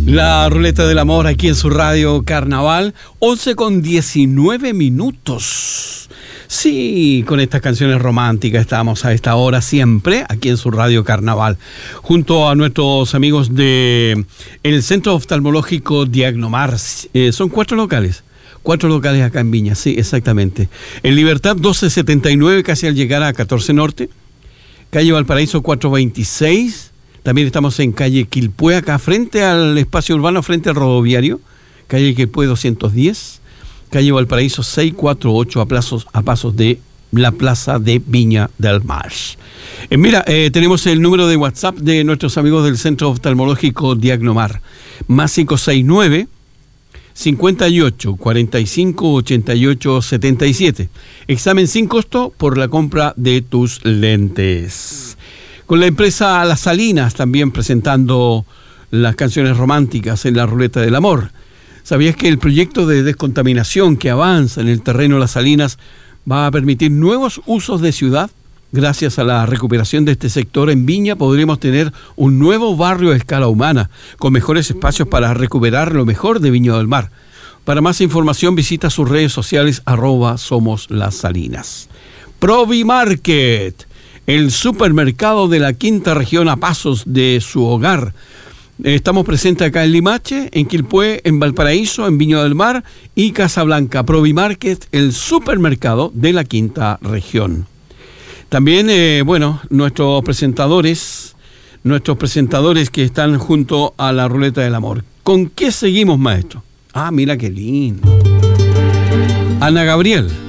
La ruleta del amor aquí en su radio Carnaval, 11:19. Sí, con estas canciones románticas estamos a esta hora siempre aquí en su radio Carnaval, junto a nuestros amigos de el Centro Oftalmológico Diagnomar. Son 4 locales acá en Viña, sí, exactamente. En Libertad 1279, casi al llegar a 14 Norte, calle Valparaíso 426. También estamos en calle Quilpué, acá frente al espacio urbano, frente al rodoviario, calle Quilpué 210, calle Valparaíso 648, a pasos de la plaza de Viña del Mar. Mira, tenemos el número de WhatsApp de nuestros amigos del Centro Oftalmológico Diagnomar, más 569 58 45 88 77. Examen sin costo por la compra de tus lentes. Con la empresa Las Salinas también presentando las canciones románticas en la ruleta del amor. ¿Sabías que el proyecto de descontaminación que avanza en el terreno Las Salinas va a permitir nuevos usos de ciudad? Gracias a la recuperación de este sector en Viña podremos tener un nuevo barrio a escala humana, con mejores espacios para recuperar lo mejor de Viña del Mar. Para más información visita sus redes sociales @SomosLasSalinas. Provimarket, el supermercado de la quinta región a pasos de su hogar. Estamos presentes acá en Limache, en Quilpué, en Valparaíso, en Viña del Mar y Casablanca. Provimarket, el supermercado de la quinta región. También, nuestros presentadores que están junto a la ruleta del amor. ¿Con qué seguimos, maestro? Ah, mira qué lindo. Ana Gabriel.